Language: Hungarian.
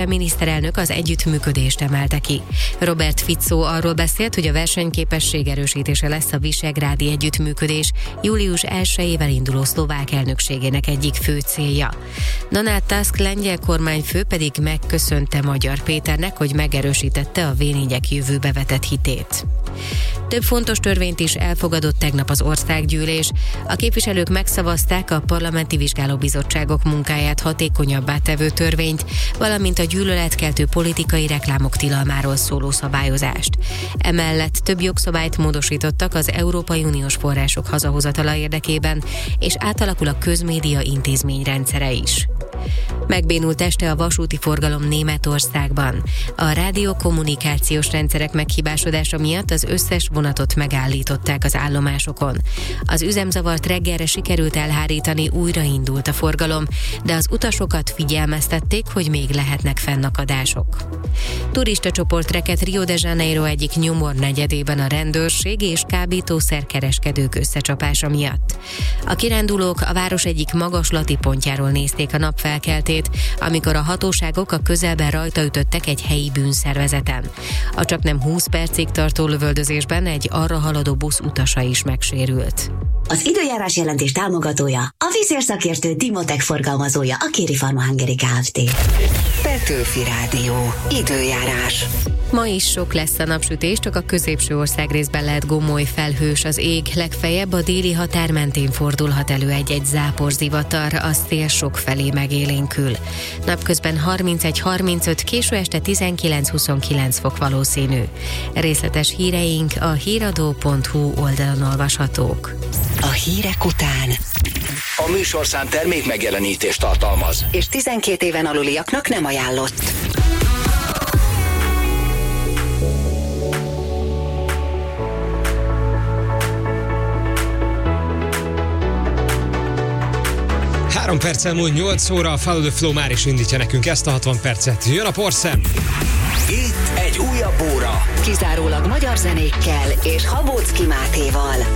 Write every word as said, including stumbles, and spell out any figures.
A miniszterelnök az együttműködést emelte ki. Robert Fico arról beszélt, hogy a versenyképesség erősítése lesz a visegrádi együttműködés július elsejével induló szlovák elnökségének egyik fő célja. Donald Tusk lengyel kormányfő pedig megköszönte Magyar Péternek, hogy megerősítette a vé négyek jövőbe vetett hitét. Több fontos törvényt is elfogadott tegnap az országgyűlés. A képviselők megszavazták a parlamenti vizsgálóbizottságok munkáját hatékonyabbá tevő törvényt, valamint a gyűlöletkeltő politikai reklámok tilalmáról szóló szabályozást. Emellett több jogszabályt módosítottak az Európai Uniós források hazahozatala érdekében, és átalakul a közmédia intézményrendszere is. Megbénult este a vasúti forgalom Németországban. A rádiókommunikációs rendszerek meghibásodása miatt az összes vonatot megállították az állomásokon. Az üzemzavart reggelre sikerült elhárítani, újraindult a forgalom, de az utasokat figyelmeztették, hogy még lehetnek fennakadások. Turista csoport rekedt Rio de Janeiro egyik nyomor negyedében a rendőrség és kábítószerkereskedők összecsapása miatt. A kirándulók a város egyik magaslati pontjáról nézték a napfelkeltét, amikor a hatóságok a közelben rajta ütöttek egy helyi bűnszervezeten. A csaknem húsz percig tartó lövöldözésben egy arra haladó busz utasa is megsérült. Az időjárás jelentés támogatója, a vízérszakértő Dimotech forgalmazója, a Kéri Pharma Hungary Kft. Petőfi Rádió. Időjárás. Ma is sok lesz a napsütés, csak a középső országrészben lehet gomoly felhős az ég, legfeljebb a déli határ mentén fordulhat elő egy-egy záporzivatar, a szél sok felé megélénkül. Napközben harmincegy harmincöt, késő este tizenkilenc-huszonkilenc fok valószínű. Részletes híreink a híradó pont hu oldalon olvashatók. A hírek után a műsorszám termék megjelenítést tartalmaz, és tizenkét éven aluliaknak nem ajánlott. Három perccel múlt nyolc óra, a Follow the Flow már is indítja nekünk ezt a hatvan percet. Jön a porszem! Itt egy újabb óra. Kizárólag magyar zenékkel és Habóczky Mátéval.